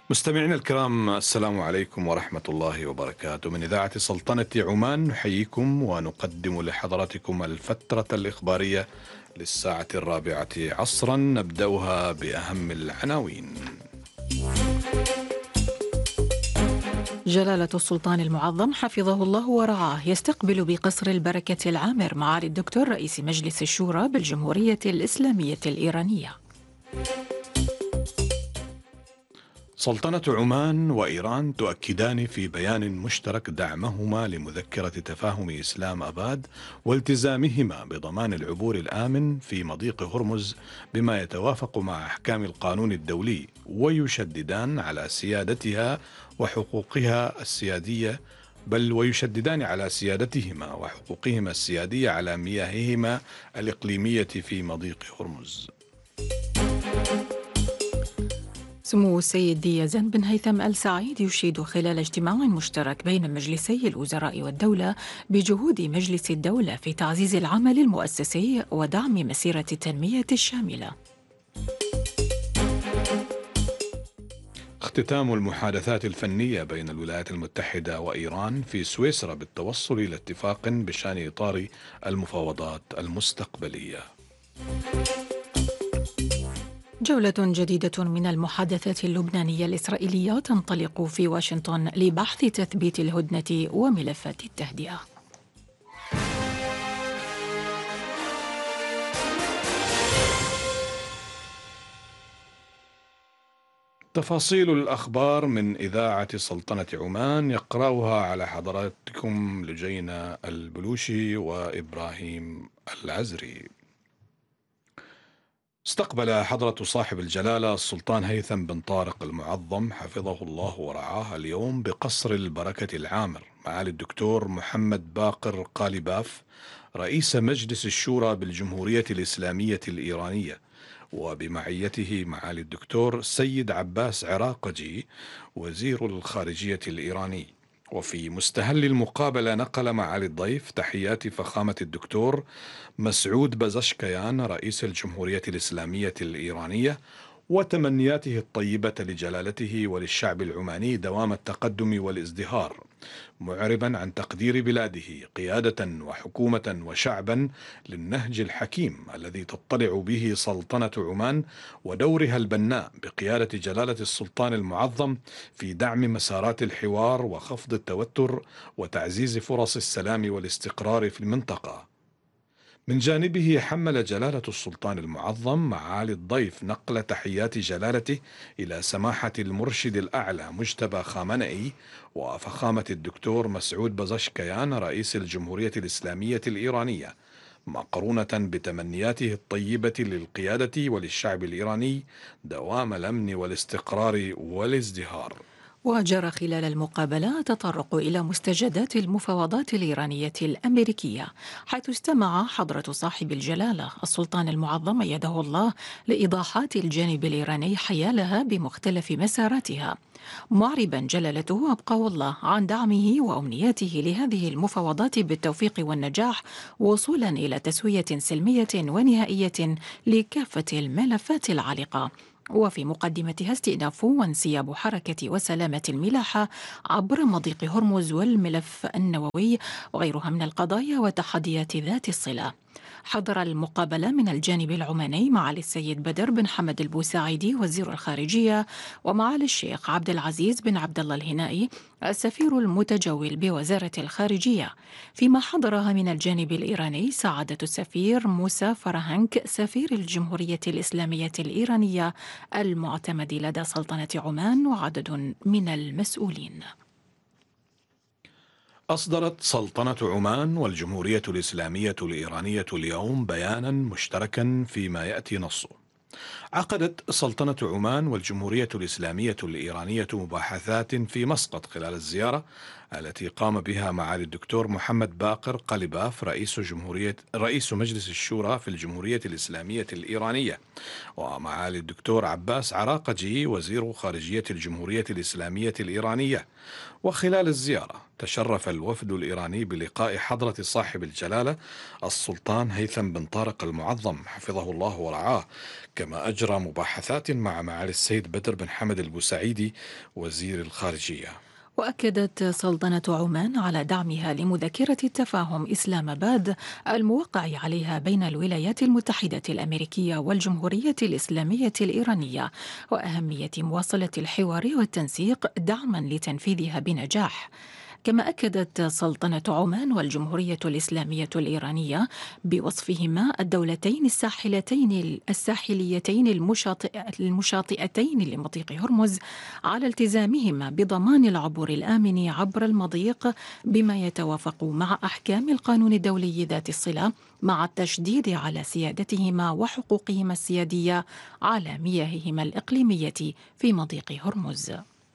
مستمعينا الكرام، السلام عليكم ورحمة الله وبركاته. من إذاعة سلطنة عمان نحييكم ونقدم لحضراتكم الفترة الإخبارية للساعة 4 عصرا، نبدأها بأهم العناوين. جلالة السلطان المعظم حفظه الله ورعاه يستقبل بقصر البركة العامر معالي الدكتور رئيس مجلس الشورى بالجمهورية الإسلامية الإيرانية. سلطنة عمان وإيران تؤكدان في بيان مشترك دعمهما لمذكرة تفاهم إسلام أباد والتزامهما بضمان العبور الآمن في مضيق هرمز بما يتوافق مع أحكام القانون الدولي، ويشددان على سيادتها وحقوقها السيادية ويشددان على سيادتهما وحقوقهما السيادية على مياههما الإقليمية في مضيق هرمز. سمو السيد يزن بن هيثم آل سعيد يشيد خلال اجتماع مشترك بين مجلسي الوزراء والدولة بجهود مجلس الدولة في تعزيز العمل المؤسسي ودعم مسيرة التنمية الشاملة. اختتام المحادثات الفنية بين الولايات المتحدة وإيران في سويسرا بالتوصل إلى اتفاق بشأن إطار المفاوضات المستقبلية. جولة جديدة من المحادثات اللبنانية الإسرائيلية تنطلق في واشنطن لبحث تثبيت الهدنة وملفات التهدئة. تفاصيل الأخبار من إذاعة سلطنة عمان يقرأها على حضراتكم لجينا البلوشي وإبراهيم العزري. استقبل حضرة صاحب الجلالة السلطان هيثم بن طارق المعظم حفظه الله ورعاه اليوم بقصر البركة العامر معالي الدكتور محمد باقر قالباف رئيس مجلس الشورى بالجمهورية الإسلامية الإيرانية، وبمعيته معالي الدكتور سيد عباس عراقجي وزير الخارجية الإيراني. وفي مستهل المقابلة نقل معالي الضيف تحيات فخامة الدكتور مسعود بزشكيان رئيس الجمهورية الإسلامية الإيرانية وتمنياته الطيبة لجلالته وللشعب العماني دوام التقدم والازدهار، معربا عن تقدير بلاده قيادة وحكومة وشعبا للنهج الحكيم الذي تطلع به سلطنة عمان ودورها البناء بقيادة جلالة السلطان المعظم في دعم مسارات الحوار وخفض التوتر وتعزيز فرص السلام والاستقرار في المنطقة. من جانبه حمل جلالة السلطان المعظم معالي الضيف نقل تحيات جلالته إلى سماحة المرشد الأعلى مجتبى خامنئي وفخامة الدكتور مسعود بزشكيان رئيس الجمهورية الإسلامية الإيرانية، مقرونة بتمنياته الطيبة للقيادة وللشعب الإيراني دوام الأمن والاستقرار والازدهار. وجرى خلال المقابلة تطرق إلى مستجدات المفاوضات الإيرانية الأمريكية، حيث استمع حضرة صاحب الجلالة السلطان المعظم أيده الله لإيضاحات الجانب الإيراني حيالها بمختلف مساراتها، معربا جلالته أبقاه الله عن دعمه وأمنياته لهذه المفاوضات بالتوفيق والنجاح وصولا إلى تسوية سلمية ونهائية لكافة الملفات العالقة. وفي مقدمتها استئناف وانسياب حركة وسلامة الملاحة عبر مضيق هرمز والملف النووي وغيرها من القضايا وتحديات ذات الصلة. حضر المقابلة من الجانب العماني معالي السيد بدر بن حمد البوساعدي وزير الخارجية، ومعالي الشيخ عبد العزيز بن عبد الله الهنائي السفير المتجول بوزارة الخارجية، فيما حضرها من الجانب الإيراني سعادة السفير موسى فرهنك سفير الجمهورية الإسلامية الإيرانية المعتمد لدى سلطنة عمان وعدد من المسؤولين. أصدرت سلطنة عمان والجمهورية الإسلامية الإيرانية اليوم بيانا مشتركا فيما يأتي نصه. عقدت سلطنة عمان والجمهورية الإسلامية الإيرانية مباحثات في مسقط خلال الزيارة التي قام بها معالي الدكتور محمد باقر قاليباف رئيس مجلس الشورى في الجمهورية الإسلامية الإيرانية، ومعالي الدكتور عباس عراقجي وزير خارجية الجمهورية الإسلامية الإيرانية. وخلال الزيارة تشرف الوفد الإيراني بلقاء حضرة صاحب الجلالة السلطان هيثم بن طارق المعظم حفظه الله ورعاه، كما أجرى مباحثات مع معالي السيد بدر بن حمد البوسعيدي وزير الخارجية. وأكدت سلطنة عمان على دعمها لمذكرة التفاهم إسلام آباد الموقع عليها بين الولايات المتحدة الأمريكية والجمهورية الإسلامية الإيرانية، وأهمية مواصلة الحوار والتنسيق دعما لتنفيذها بنجاح. كما أكدت سلطنة عمان والجمهورية الإسلامية الإيرانية بوصفهما الدولتين الساحليتين المشاطئتين لمضيق هرمز على التزامهما بضمان العبور الآمن عبر المضيق بما يتوافق مع أحكام القانون الدولي ذات الصلة، مع التشديد على سيادتهما وحقوقهما السيادية على مياههما الإقليمية في مضيق هرمز.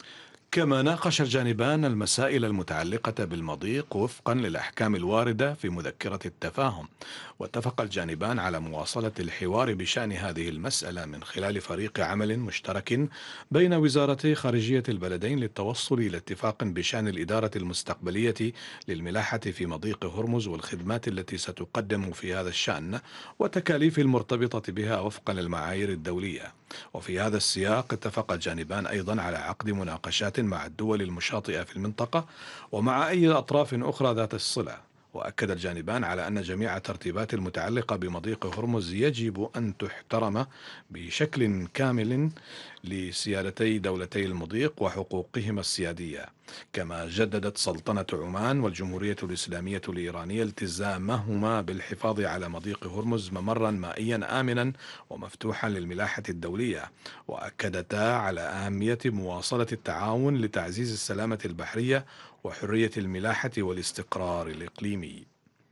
كما ناقش الجانبان المسائل المتعلقة بالمضيق وفقا للأحكام الواردة في مذكرة التفاهم، واتفق الجانبان على مواصلة الحوار بشأن هذه المسألة من خلال فريق عمل مشترك بين وزارتي خارجية البلدين للتوصل إلى اتفاق بشأن الإدارة المستقبلية للملاحة في مضيق هرمز والخدمات التي ستقدم في هذا الشأن وتكاليف المرتبطة بها وفقا للمعايير الدولية. وفي هذا السياق اتفق الجانبان أيضا على عقد مناقشات مع الدول المشاطئة في المنطقة ومع أي أطراف أخرى ذات الصلة. وأكد الجانبان على أن جميع الترتيبات المتعلقة بمضيق هرمز يجب أن تحترم بشكل كامل لسيادتي دولتي المضيق وحقوقهما السيادية. كما جددت سلطنة عمان والجمهورية الإسلامية الإيرانية التزامهما بالحفاظ على مضيق هرمز ممرا مائيا آمنا ومفتوحا للملاحة الدولية، وأكدتا على أهمية مواصلة التعاون لتعزيز السلامة البحرية وحرية الملاحة والاستقرار الإقليمي.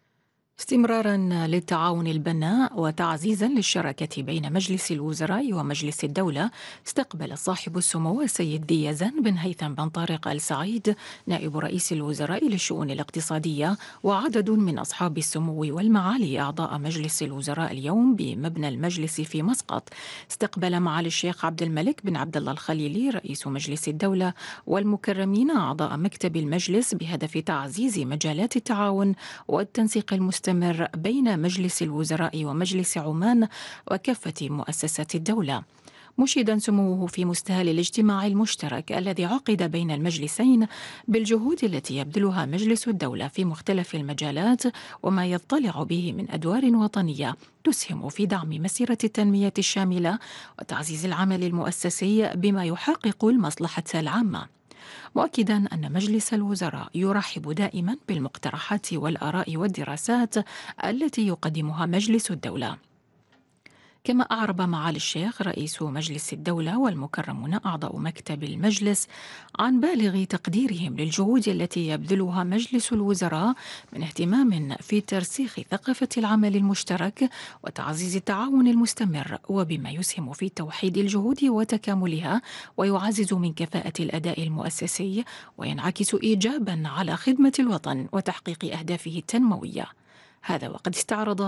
استمرارا للتعاون البناء وتعزيزا للشراكة بين مجلس الوزراء ومجلس الدولة، استقبل صاحب السمو السيد ذي يزن بن هيثم بن طارق آل سعيد نائب رئيس الوزراء للشؤون الاقتصادية وعدد من أصحاب السمو والمعالي أعضاء مجلس الوزراء اليوم بمبنى المجلس في مسقط. استقبل معالي الشيخ عبد الملك بن عبد الله الخليلي رئيس مجلس الدولة والمكرمين أعضاء مكتب المجلس بهدف تعزيز مجالات التعاون والتنسيق المستمر بين مجلس الوزراء ومجلس عمان وكافة مؤسسات الدولة، مشيدا سموه في مستهل الاجتماع المشترك الذي عقد بين المجلسين بالجهود التي يبذلها مجلس الدولة في مختلف المجالات وما يطلع به من أدوار وطنية تسهم في دعم مسيرة التنمية الشاملة وتعزيز العمل المؤسسي بما يحقق المصلحة العامة، مؤكدا أن مجلس الوزراء يرحب دائما بالمقترحات والآراء والدراسات التي يقدمها مجلس الدولة. كما أعرب معالي الشيخ رئيس مجلس الدولة والمكرمون أعضاء مكتب المجلس عن بالغ تقديرهم للجهود التي يبذلها مجلس الوزراء من اهتمام في ترسيخ ثقافة العمل المشترك وتعزيز التعاون المستمر، وبما يسهم في توحيد الجهود وتكاملها ويعزز من كفاءة الأداء المؤسسي وينعكس إيجابا على خدمة الوطن وتحقيق أهدافه التنموية. هذا وقد استعرض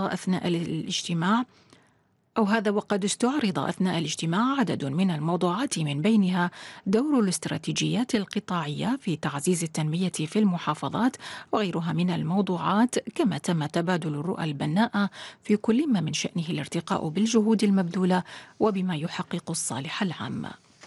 أثناء الاجتماع عدد من الموضوعات من بينها دور الاستراتيجيات القطاعية في تعزيز التنمية في المحافظات وغيرها من الموضوعات، كما تم تبادل الرؤى البناءة في كل ما من شأنه الارتقاء بالجهود المبذولة وبما يحقق الصالح العام.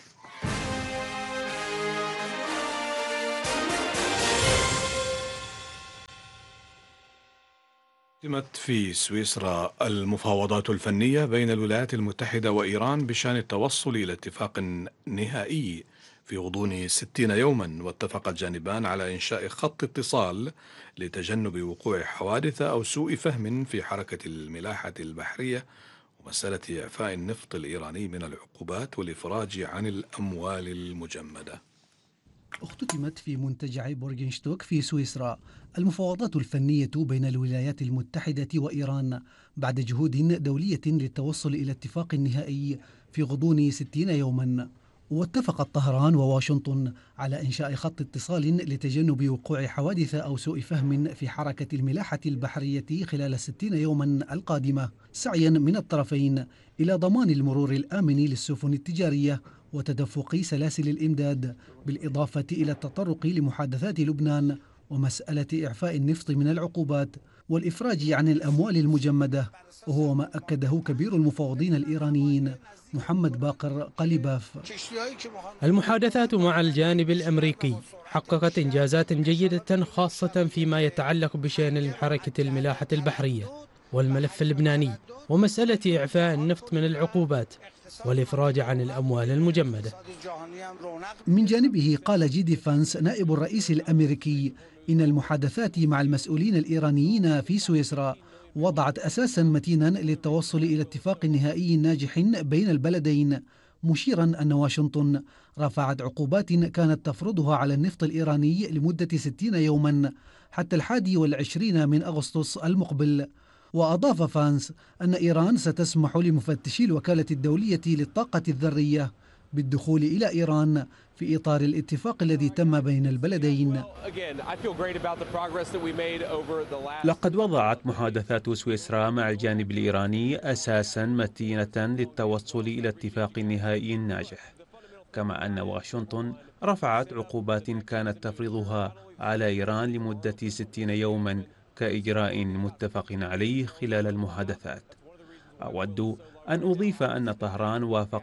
تمت في سويسرا المفاوضات الفنية بين الولايات المتحدة وإيران بشأن التوصل إلى اتفاق نهائي في غضون 60 يوما، واتفق الجانبان على إنشاء خط اتصال لتجنب وقوع حوادث أو سوء فهم في حركة الملاحة البحرية ومسألة إعفاء النفط الإيراني من العقوبات والإفراج عن الأموال المجمدة. اختتمت في منتجع بورغنشتوك في سويسرا المفاوضات الفنية بين الولايات المتحدة وإيران بعد جهود دولية للتوصل إلى اتفاق نهائي في غضون 60 يوما. واتفقت طهران وواشنطن على إنشاء خط اتصال لتجنب وقوع حوادث أو سوء فهم في حركة الملاحة البحرية خلال 60 يوما القادمة، سعيا من الطرفين إلى ضمان المرور الآمن للسفن التجارية وتدفق سلاسل الإمداد، بالإضافة إلى التطرق لمحادثات لبنان ومسألة إعفاء النفط من العقوبات والإفراج عن الأموال المجمدة، وهو ما أكده كبير المفاوضين الإيرانيين محمد باقر قليباف. المحادثات مع الجانب الأمريكي حققت إنجازات جيدة، خاصة فيما يتعلق بشأن حركة الملاحة البحرية والملف اللبناني ومسألة إعفاء النفط من العقوبات والإفراج عن الأموال المجمدة. من جانبه قال جيدي فانس نائب الرئيس الأمريكي إن المحادثات مع المسؤولين الإيرانيين في سويسرا وضعت أساسا متينا للتوصل إلى اتفاق نهائي ناجح بين البلدين، مشيرا أن واشنطن رفعت عقوبات كانت تفرضها على النفط الإيراني لمدة 60 يوما حتى 21 من أغسطس المقبل. وأضاف فانس أن إيران ستسمح لمفتشي الوكالة الدولية للطاقة الذرية بالدخول إلى إيران في إطار الاتفاق الذي تم بين البلدين. لقد وضعت محادثات سويسرا مع الجانب الإيراني أساسا متينة للتوصل إلى اتفاق نهائي ناجح، كما أن واشنطن رفعت عقوبات كانت تفرضها على إيران لمدة 60 يوما كإجراء متفق عليه خلال المحادثات. أود أن أضيف أن طهران وافق